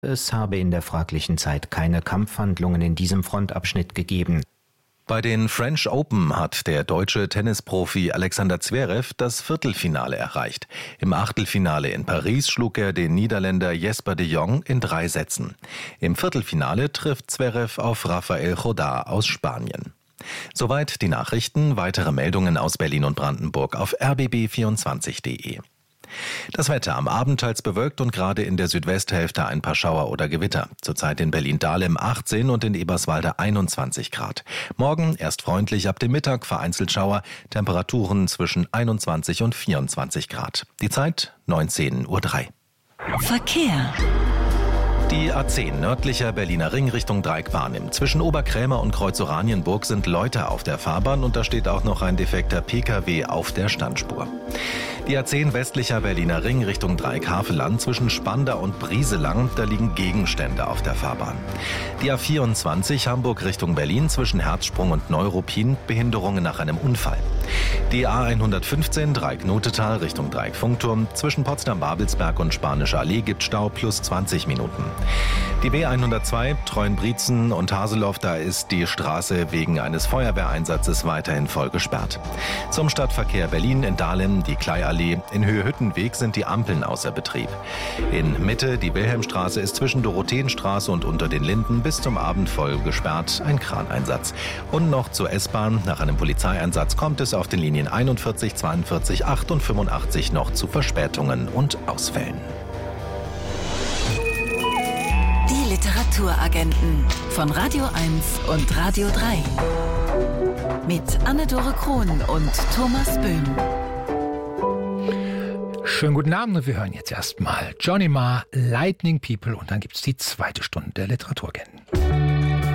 Es habe in der fraglichen Zeit keine Kampfhandlungen in diesem Frontabschnitt gegeben. Bei den French Open hat der deutsche Tennisprofi Alexander Zverev das Viertelfinale erreicht. Im Achtelfinale in Paris schlug er den Niederländer Jesper de Jong in 3 Sätzen. Im Viertelfinale trifft Zverev auf Rafael Chodar aus Spanien. Soweit die Nachrichten. Weitere Meldungen aus Berlin und Brandenburg auf rbb24.de. Das Wetter am Abend teils bewölkt und gerade in der Südwesthälfte ein paar Schauer oder Gewitter. Zurzeit in Berlin-Dahlem 18 und in Eberswalde 21 Grad. Morgen erst freundlich, ab dem Mittag vereinzelt Schauer, Temperaturen zwischen 21 und 24 Grad. Die Zeit 19:03 Uhr. Verkehr. Die A10 nördlicher Berliner Ring Richtung Dreieckbahn. Zwischen Oberkrämer und Kreuz Oranienburg sind Leute auf der Fahrbahn und da steht auch noch ein defekter Pkw auf der Standspur. Die A10 westlicher Berliner Ring Richtung Dreieck-Haveland zwischen Spandau und Brieselang, da liegen Gegenstände auf der Fahrbahn. Die A24 Hamburg Richtung Berlin zwischen Herzsprung und Neuruppin, Behinderungen nach einem Unfall. Die A115 Dreieck-Notetal Richtung Dreieck-Funkturm zwischen Potsdam-Babelsberg und Spanische Allee gibt Stau plus 20 Minuten. Die B102 Treuenbrietzen und Haseloff, da ist die Straße wegen eines Feuerwehreinsatzes weiterhin voll gesperrt. Zum Stadtverkehr Berlin in Dahlem die Kleiallee, in Höhe-Hüttenweg sind die Ampeln außer Betrieb. In Mitte die Wilhelmstraße ist zwischen Dorotheenstraße und Unter den Linden bis zum Abend voll gesperrt, ein Kraneinsatz. Und noch zur S-Bahn, nach einem Polizeieinsatz kommt es auf den Linien 41, 42, 8 und 85 noch zu Verspätungen und Ausfällen. Die Literaturagenten von Radio 1 und Radio 3. Mit Anne-Dore Krohn und Thomas Böhm. Schönen guten Abend und wir hören jetzt erstmal Johnny Marr, Lightning People und dann gibt es die zweite Stunde der Literaturagenten.